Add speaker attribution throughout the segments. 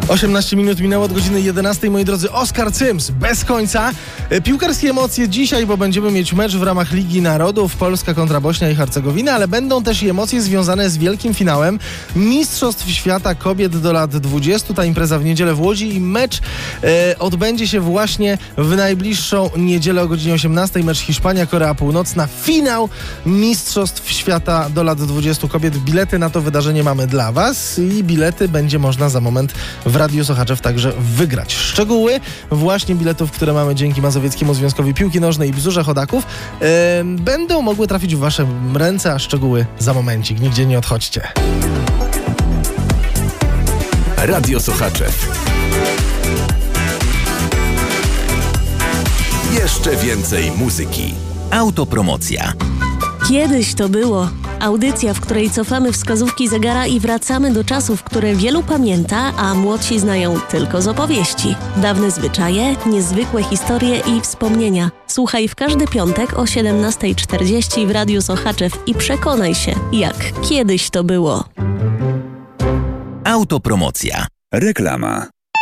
Speaker 1: 18 minut minęło od godziny 11, moi drodzy. Oskar Cyms, bez końca. Piłkarskie emocje dzisiaj, bo będziemy mieć mecz w ramach Ligi Narodów, Polska kontra Bośnia i Hercegowina, ale będą też i emocje związane z wielkim finałem Mistrzostw Świata Kobiet do lat 20. Ta impreza w niedzielę w Łodzi i mecz odbędzie się właśnie w najbliższą niedzielę o godzinie 18. Mecz Hiszpania-Korea Północna. Finał Mistrzostw Świata do lat 20 kobiet. Bilety na to wydarzenie mamy dla Was i bilety będzie można za moment w Radiu Sochaczew także wygrać. Szczegóły właśnie biletów, które mamy dzięki Mazowieckiemu Związkowi Piłki Nożnej i Bzurze Chodaków, będą mogły trafić w Wasze ręce, a szczegóły za momencik. Nigdzie nie odchodźcie.
Speaker 2: Radio Sochaczew. Jeszcze więcej muzyki. Autopromocja.
Speaker 3: Kiedyś to było. Audycja, w której cofamy wskazówki zegara i wracamy do czasów, które wielu pamięta, a młodsi znają tylko z opowieści. Dawne zwyczaje, niezwykłe historie i wspomnienia. Słuchaj w każdy piątek o 17:40 w Radiu Sochaczew i przekonaj się, jak kiedyś to było.
Speaker 2: Autopromocja. Reklama.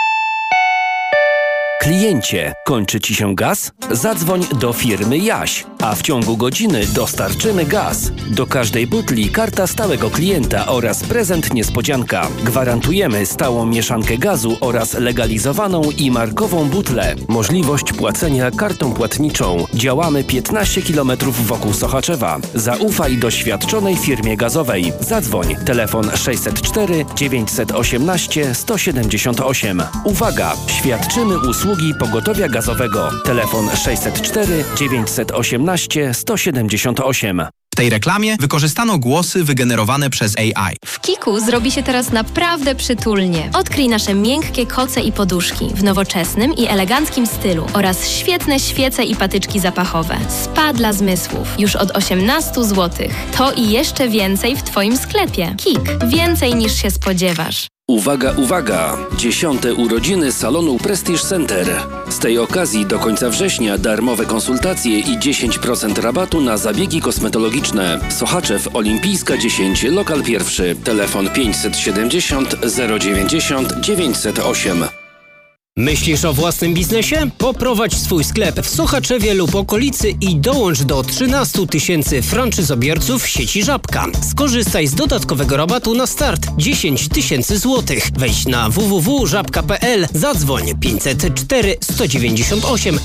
Speaker 4: Kliencie, kończy Ci się gaz? Zadzwoń do firmy Jaś, a w ciągu godziny dostarczymy gaz. Do każdej butli karta stałego klienta oraz prezent niespodzianka. Gwarantujemy stałą mieszankę gazu oraz legalizowaną i markową butlę. Możliwość płacenia kartą płatniczą. Działamy 15 km wokół Sochaczewa. Zaufaj doświadczonej firmie gazowej. Zadzwoń. Telefon 604 918 178. Uwaga! Świadczymy usługi pogotowia gazowego. Telefon 604 918 178.
Speaker 5: W tej reklamie wykorzystano głosy wygenerowane przez AI.
Speaker 6: W Kiku zrobi się teraz naprawdę przytulnie. Odkryj nasze miękkie koce i poduszki w nowoczesnym i eleganckim stylu oraz świetne świece i patyczki zapachowe. Spa dla zmysłów. Już od 18 zł. To i jeszcze więcej w Twoim sklepie. Kik. Więcej niż się spodziewasz.
Speaker 4: Uwaga, uwaga! 10. urodziny salonu Prestige Center. Z tej okazji do końca września darmowe konsultacje i 10% rabatu na zabiegi kosmetologiczne. Sochaczew Olimpijska 10, lokal pierwszy. Telefon 570 090 908.
Speaker 7: Myślisz o własnym biznesie? Poprowadź swój sklep w Sochaczewie lub okolicy i dołącz do 13 000 franczyzobiorców sieci Żabka. Skorzystaj z dodatkowego rabatu na start 10 000 złotych. Wejdź na www.żabka.pl, zadzwoń 504 198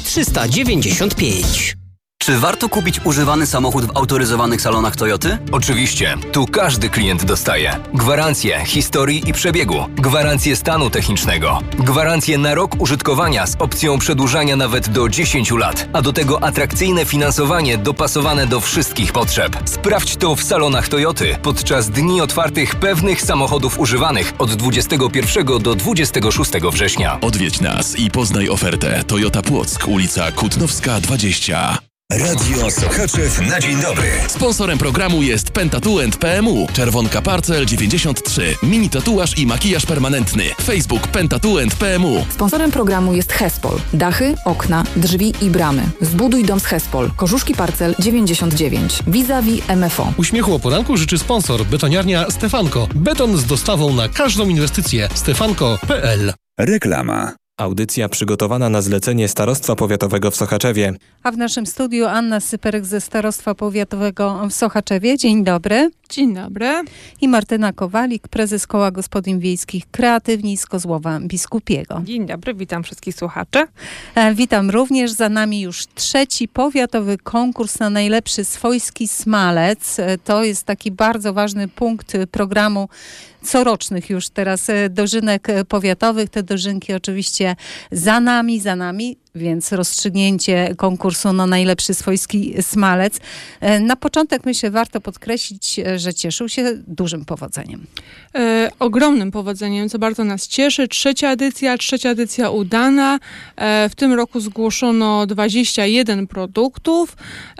Speaker 7: 395.
Speaker 8: Czy warto kupić używany samochód w autoryzowanych salonach Toyoty?
Speaker 9: Oczywiście. Tu każdy klient dostaje gwarancję historii i przebiegu, gwarancję stanu technicznego, gwarancję na rok użytkowania z opcją przedłużania nawet do 10 lat, a do tego atrakcyjne finansowanie dopasowane do wszystkich potrzeb. Sprawdź to w salonach Toyoty podczas dni otwartych pewnych samochodów używanych od 21 do 26 września.
Speaker 2: Odwiedź nas i poznaj ofertę. Toyota Płock, ulica Kutnowska 20. Radio Sochaczew na dzień dobry. Sponsorem programu jest Pentatuent PMU. Czerwonka Parcel 93. Mini tatuaż i makijaż permanentny. Facebook Pentatuent PMU.
Speaker 10: Sponsorem programu jest Hespol. Dachy, okna, drzwi i bramy. Zbuduj dom z Hespol. Korzuszki Parcel 99. Vis-a-vis MFO.
Speaker 11: Uśmiechu o poranku życzy sponsor. Betoniarnia Stefanko. Beton z dostawą na każdą inwestycję. Stefanko.pl.
Speaker 2: Reklama.
Speaker 12: Audycja przygotowana na zlecenie Starostwa Powiatowego w Sochaczewie.
Speaker 13: A w naszym studiu Anna Syperek ze Starostwa Powiatowego w Sochaczewie. Dzień dobry.
Speaker 14: Dzień dobry.
Speaker 13: I Martyna Kowalik, prezes Koła Gospodyń Wiejskich Kreatywni z Kozłowa Biskupiego.
Speaker 14: Dzień dobry, witam wszystkich słuchaczy.
Speaker 13: Witam również. Za nami już 3. powiatowy konkurs na najlepszy swojski smalec. To jest taki bardzo ważny punkt programu corocznych już teraz dożynek powiatowych. Te dożynki oczywiście za nami, więc rozstrzygnięcie konkursu na najlepszy swojski smalec. Na początek myślę, warto podkreślić, że cieszył się dużym powodzeniem.
Speaker 14: Ogromnym powodzeniem, co bardzo nas cieszy. Trzecia edycja udana. W tym roku zgłoszono 21 produktów.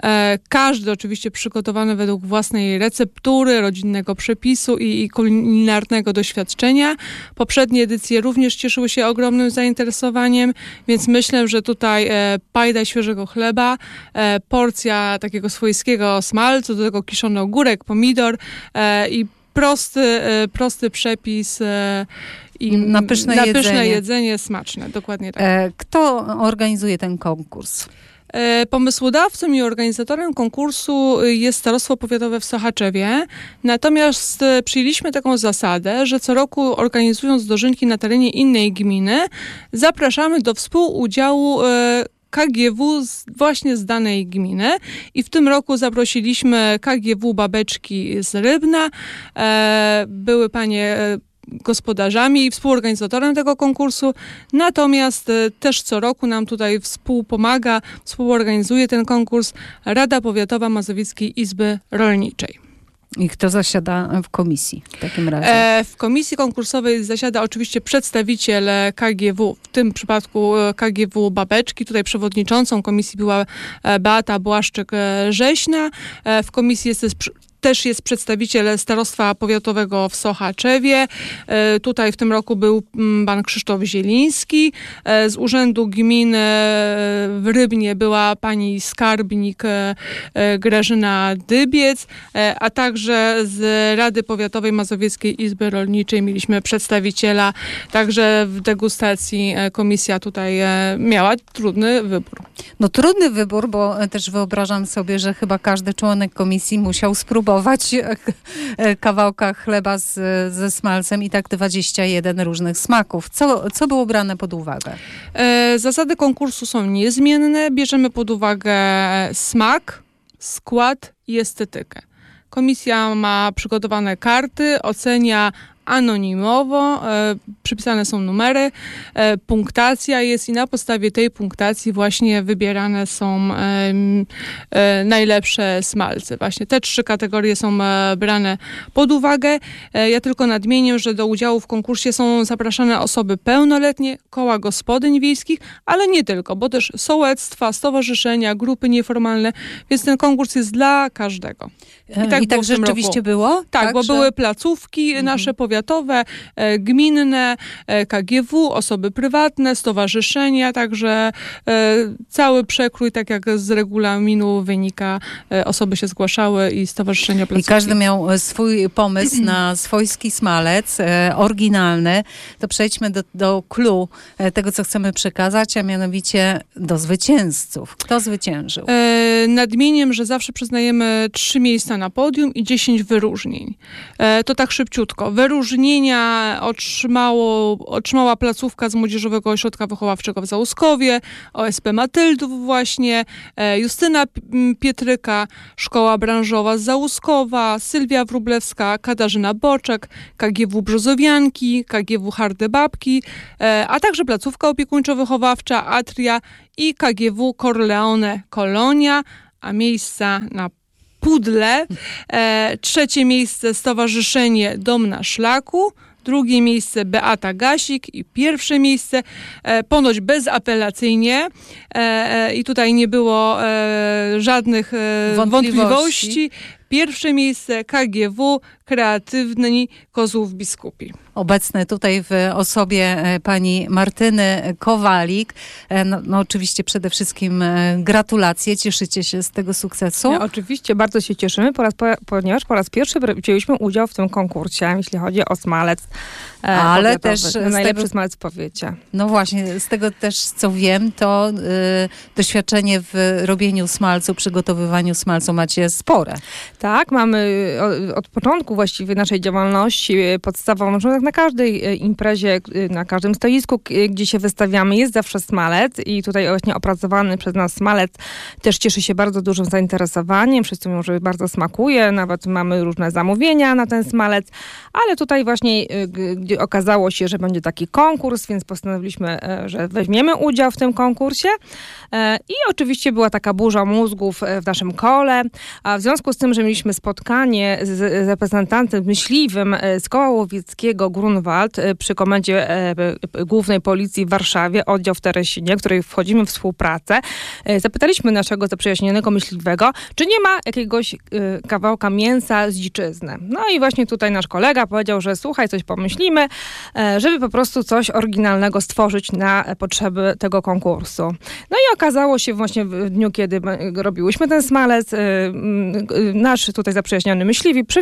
Speaker 14: Każdy oczywiście przygotowany według własnej receptury, rodzinnego przepisu i kulinarnego doświadczenia. Poprzednie edycje również cieszyły się ogromnym zainteresowaniem, więc myślę, że tutaj pajda świeżego chleba, porcja takiego swojskiego smalcu, do tego kiszony ogórek, pomidor i prosty przepis i
Speaker 13: na pyszne
Speaker 14: jedzenie smaczne. Dokładnie tak.
Speaker 13: Kto organizuje ten konkurs?
Speaker 14: Pomysłodawcą i organizatorem konkursu jest Starostwo Powiatowe w Sochaczewie. Natomiast przyjęliśmy taką zasadę, że co roku organizując dożynki na terenie innej gminy, zapraszamy do współudziału KGW właśnie z danej gminy i w tym roku zaprosiliśmy KGW Babeczki z Rybna. Były panie gospodarzami i współorganizatorem tego konkursu, natomiast też co roku nam tutaj współorganizuje ten konkurs Rada Powiatowa Mazowieckiej Izby Rolniczej.
Speaker 13: I kto zasiada w komisji w takim razie?
Speaker 14: W komisji konkursowej zasiada oczywiście przedstawiciel KGW, w tym przypadku KGW Babeczki. Tutaj przewodniczącą komisji była Beata Błaszczyk-Rzeźna. W komisji też jest przedstawiciel Starostwa Powiatowego w Sochaczewie. Tutaj w tym roku był pan Krzysztof Zieliński. Z Urzędu Gminy w Rybnie była pani skarbnik Grażyna Dybiec, a także z Rady Powiatowej Mazowieckiej Izby Rolniczej mieliśmy przedstawiciela. Także w degustacji komisja tutaj miała trudny wybór.
Speaker 13: No trudny wybór, bo też wyobrażam sobie, że chyba każdy członek komisji musiał spróbować kawałka chleba ze smalcem i tak 21 różnych smaków. Co było brane pod uwagę?
Speaker 14: Zasady konkursu są niezmienne. Bierzemy pod uwagę smak, skład i estetykę. Komisja ma przygotowane karty, ocenia anonimowo, przypisane są numery, punktacja jest i na podstawie tej punktacji właśnie wybierane są najlepsze smalce. Właśnie te 3 kategorie są brane pod uwagę. Ja tylko nadmienię, że do udziału w konkursie są zapraszane osoby pełnoletnie, koła gospodyń wiejskich, ale nie tylko, bo też sołectwa, stowarzyszenia, grupy nieformalne, więc ten konkurs jest dla każdego.
Speaker 13: I tak rzeczywiście było?
Speaker 14: Tak, bo były placówki nasze powiatowe, gminne, KGW, osoby prywatne, stowarzyszenia, także cały przekrój, tak jak z regulaminu wynika, osoby się zgłaszały i stowarzyszenia placówki.
Speaker 13: I każdy miał swój pomysł na swojski smalec, oryginalny. To przejdźmy do clou tego, co chcemy przekazać, a mianowicie do zwycięzców. Kto zwyciężył?
Speaker 14: Nadmieniem, że zawsze przyznajemy 3 miejsca na podium i 10 wyróżnień. To tak szybciutko. Wyróżnienia otrzymała placówka z Młodzieżowego Ośrodka Wychowawczego w Załuskowie, OSP Matyldów właśnie, Justyna Pietryka, Szkoła Branżowa z Załuskowa, Sylwia Wróblewska, Katarzyna Boczek, KGW Brzozowianki, KGW Harde Babki, a także placówka opiekuńczo-wychowawcza Atria i KGW Corleone Kolonia, a miejsca na pudle. 3 miejsce Stowarzyszenie Dom na Szlaku, 2 miejsce Beata Gasik i 1 miejsce ponoć bezapelacyjnie i tutaj nie było żadnych wątpliwości. 1 miejsce KGW Kreatywni Kozłów Biskupi.
Speaker 13: Obecne tutaj w osobie pani Martyny Kowalik. No oczywiście przede wszystkim gratulacje. Cieszycie się z tego sukcesu?
Speaker 15: Ja, oczywiście bardzo się cieszymy, ponieważ po raz pierwszy wzięliśmy udział w tym konkursie, jeśli chodzi o smalec. Ale też najlepszy smalec w powiecie.
Speaker 13: No właśnie, z tego też co wiem, to doświadczenie w robieniu smalcu, przygotowywaniu smalcu macie spore.
Speaker 15: Tak, mamy od początku właściwie naszej działalności podstawową, że na każdej imprezie, na każdym stoisku, gdzie się wystawiamy, jest zawsze smalec i tutaj właśnie opracowany przez nas smalec też cieszy się bardzo dużym zainteresowaniem. Wszyscy mówią, że bardzo smakuje, nawet mamy różne zamówienia na ten smalec, ale tutaj właśnie gdzie okazało się, że będzie taki konkurs, więc postanowiliśmy, że weźmiemy udział w tym konkursie i oczywiście była taka burza mózgów w naszym kole, a w związku z tym, że mieliśmy spotkanie z reprezentantem myśliwym z Koła Łowieckiego Grunwald przy Komendzie Głównej Policji w Warszawie, oddział w Teresinie, w której wchodzimy w współpracę. Zapytaliśmy naszego zaprzyjaźnionego myśliwego, czy nie ma jakiegoś kawałka mięsa z dziczyzny. No i właśnie tutaj nasz kolega powiedział, że słuchaj, coś pomyślimy, żeby po prostu coś oryginalnego stworzyć na potrzeby tego konkursu. No i okazało się właśnie w dniu, kiedy robiłyśmy ten smalec, nasz tutaj zaprzyjaźniony myśliwy przywiózł nam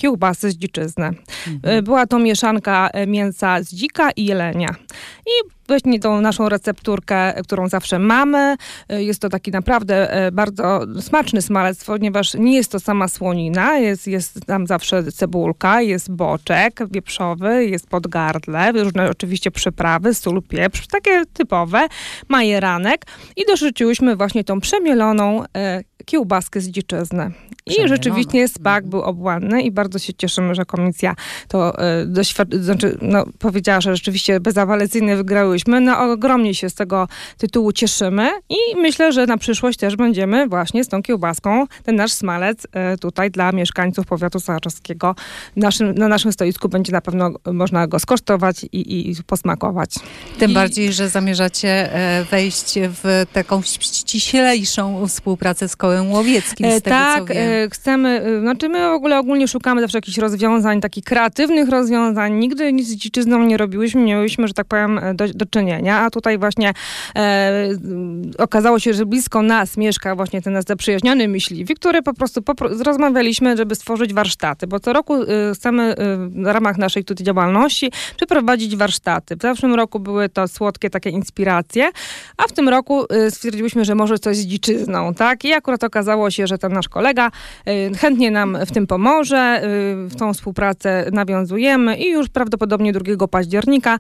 Speaker 15: kiełbasy z dziczyzny. Była to mieszanka mięsa z dzika i jelenia. I właśnie tą naszą recepturkę, którą zawsze mamy. Jest to taki naprawdę bardzo smaczny smalec, ponieważ nie jest to sama słonina. Jest tam zawsze cebulka, jest boczek wieprzowy, jest podgardle, różne oczywiście przyprawy, sól, pieprz, takie typowe, majeranek. I dorzuciłyśmy właśnie tą przemieloną kiełbaskę z dziczyzny. I rzeczywiście smak był obłędny i bardzo się cieszymy, że komisja to powiedziała, że rzeczywiście bezapelacyjnie wygrałyśmy. No ogromnie się z tego tytułu cieszymy i myślę, że na przyszłość też będziemy właśnie z tą kiełbaską ten nasz smalec tutaj dla mieszkańców powiatu sochaczowskiego na naszym stoisku będzie na pewno można go skosztować i posmakować.
Speaker 13: Tym bardziej, że zamierzacie wejść w taką ściślejszą współpracę z Kołem Łowieckim, z tego co wiem.
Speaker 15: Chcemy, my ogólnie szukamy zawsze jakichś rozwiązań, takich kreatywnych rozwiązań. Nigdy nic z dziczyzną nie robiłyśmy, nie miałyśmy, że tak powiem, do czynienia, a tutaj właśnie okazało się, że blisko nas mieszka właśnie ten nasz zaprzyjaźniony myśliwy, który po prostu rozmawialiśmy, żeby stworzyć warsztaty, bo co roku chcemy w ramach naszej tutaj działalności przeprowadzić warsztaty. W zeszłym roku były to słodkie takie inspiracje, a w tym roku stwierdziliśmy, że może coś z dziczyzną, tak? I akurat okazało się, że ten nasz kolega chętnie nam w tym pomoże. W tą współpracę nawiązujemy i już prawdopodobnie 2 października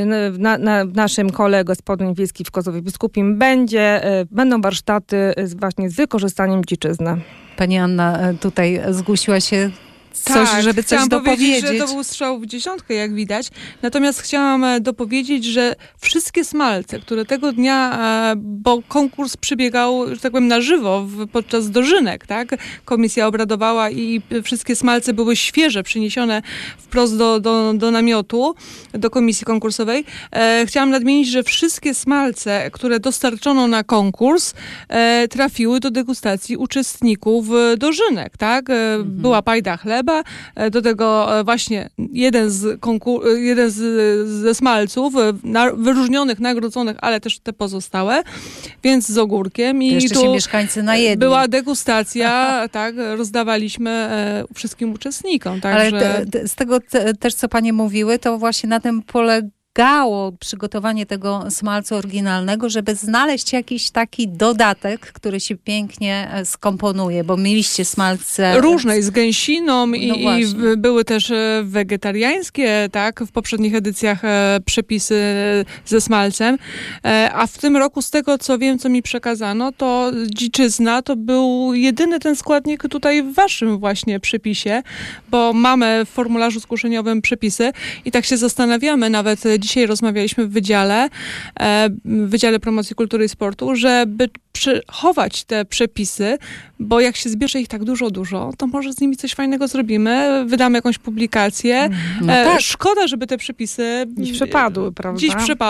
Speaker 15: w naszym kole gospodyń wiejskich w Kozowie Biskupim będą warsztaty właśnie z wykorzystaniem dziczyzny.
Speaker 13: Pani Anna tutaj zgłosiła się coś, żeby coś dopowiedzieć.
Speaker 14: Że to był strzał w dziesiątkę, jak widać. Natomiast chciałam dopowiedzieć, że wszystkie smalce, które tego dnia, bo konkurs przebiegał, że tak powiem, na żywo podczas dożynek, tak? Komisja obradowała i wszystkie smalce były świeże, przyniesione wprost do namiotu, do komisji konkursowej. Chciałam nadmienić, że wszystkie smalce, które dostarczono na konkurs, trafiły do degustacji uczestników dożynek, tak? Była pajda chleba, do tego właśnie jeden ze smalców wyróżnionych, nagrodzonych, ale też te pozostałe, więc z ogórkiem. I
Speaker 13: jeszcze
Speaker 14: tu
Speaker 13: się mieszkańcy najedli.
Speaker 14: Była degustacja, tak, rozdawaliśmy wszystkim uczestnikom. Także...
Speaker 13: Ale z tego też, co panie mówiły, to właśnie na tym polegało przygotowanie tego smalcu oryginalnego, żeby znaleźć jakiś taki dodatek, który się pięknie skomponuje, bo mieliście smalce...
Speaker 14: Różne, z gęsiną i były też wegetariańskie, tak, w poprzednich edycjach przepisy ze smalcem, a w tym roku z tego, co wiem, co mi przekazano, to dziczyzna to był jedyny ten składnik tutaj w waszym właśnie przepisie, bo mamy w formularzu zgłoszeniowym przepisy i tak się zastanawiamy, nawet dzisiaj rozmawialiśmy w Wydziale Promocji Kultury i Sportu, żeby przechować te przepisy, bo jak się zbierze ich tak dużo, to może z nimi coś fajnego zrobimy, wydamy jakąś publikację. Tak. Szkoda, żeby te przepisy
Speaker 15: dziś przepadły, prawda?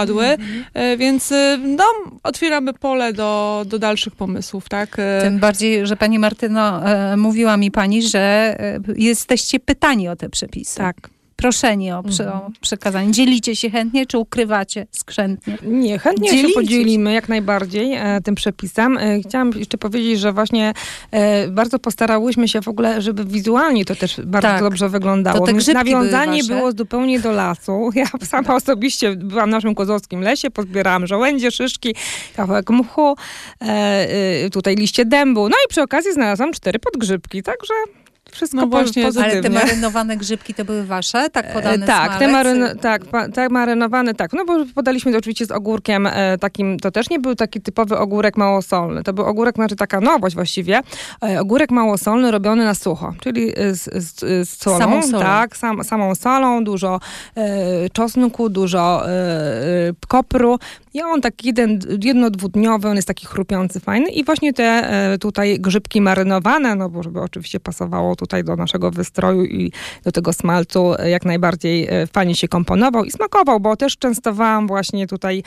Speaker 14: Więc otwieramy pole do dalszych pomysłów, tak?
Speaker 13: Tym bardziej, że pani Martyno, mówiła mi pani, że jesteście pytani o te przepisy.
Speaker 15: Tak.
Speaker 13: Proszeni o przekazanie. Dzielicie się chętnie, czy ukrywacie skrzętnie?
Speaker 15: Nie, chętnie się podzielimy jak najbardziej tym przepisem. Chciałam jeszcze powiedzieć, że właśnie bardzo postarałyśmy się w ogóle, żeby wizualnie to też bardzo dobrze wyglądało. To nawiązanie było zupełnie do lasu. Ja sama osobiście byłam w naszym kozowskim lesie, pozbierałam żołędzie, szyszki, kawałek mchu, tutaj liście dębu. No i przy okazji znalazłam 4 podgrzybki, także... Wszystko pozytywnie.
Speaker 13: Ale te marynowane grzybki to były wasze? Tak podane
Speaker 15: tak, marynowane, tak. No bo podaliśmy to oczywiście z ogórkiem takim, to też nie był taki typowy ogórek małosolny. To był ogórek, taka nowość właściwie. Ogórek małosolny robiony na sucho, czyli z solą.
Speaker 13: Samą solą.
Speaker 15: Tak, samą solą, dużo czosnku, dużo kopru. I on taki jedno-dwudniowy, on jest taki chrupiący, fajny. I właśnie te tutaj grzybki marynowane, no bo żeby oczywiście pasowało tutaj do naszego wystroju i do tego smalcu jak najbardziej się komponował i smakował, bo też częstowałam właśnie tutaj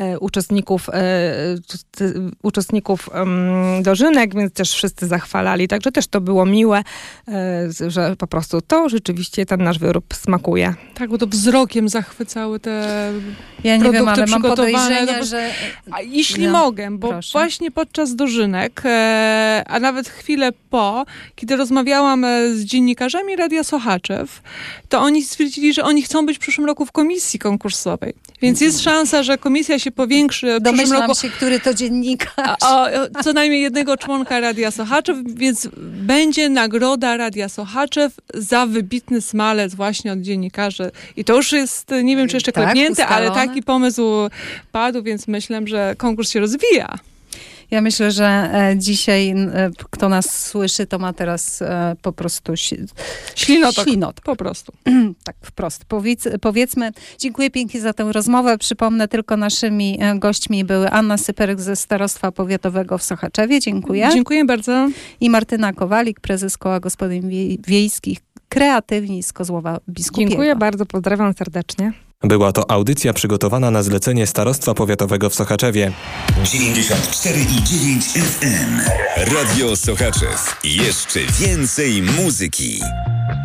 Speaker 15: uczestników dożynek, więc też wszyscy zachwalali. Także też to było miłe, że po prostu to rzeczywiście ten nasz wyrób smakuje.
Speaker 14: Tak, bo to wzrokiem zachwycały te
Speaker 13: ja nie wiem, ale
Speaker 14: mam
Speaker 13: podejrzenia, że...
Speaker 14: Jeśli mogę, bo właśnie podczas dożynek, a nawet chwilę po, kiedy rozmawiałam z dziennikarzami Radia Sochaczew, to oni stwierdzili, że oni chcą być w przyszłym roku w komisji konkursowej. Więc jest szansa, że komisja się powiększy w przyszłym roku.
Speaker 13: Domyślam się, który to dziennikarz.
Speaker 14: Co najmniej jednego członka Radia Sochaczew, więc będzie nagroda Radia Sochaczew za wybitny smalec właśnie od dziennikarzy. I to już jest, nie wiem czy jeszcze klepnięte, ale taki pomysł padł, więc myślę, że konkurs się rozwija.
Speaker 13: Ja myślę, że dzisiaj kto nas słyszy, to ma teraz po prostu ślinotok.
Speaker 14: Po prostu.
Speaker 13: Tak wprost. Powiedzmy, dziękuję pięknie za tę rozmowę. Przypomnę, tylko naszymi gośćmi były Anna Syperek ze Starostwa Powiatowego w Sochaczewie. Dziękuję.
Speaker 14: Dziękuję bardzo.
Speaker 13: I Martyna Kowalik, prezes Koła Gospodyń Wiejskich Kreatywni z Kozłowa Biskupiego.
Speaker 15: Dziękuję bardzo, pozdrawiam serdecznie.
Speaker 12: Była to audycja przygotowana na zlecenie Starostwa Powiatowego w Sochaczewie.
Speaker 2: 94,9 FM. Radio Sochaczew. Jeszcze więcej muzyki.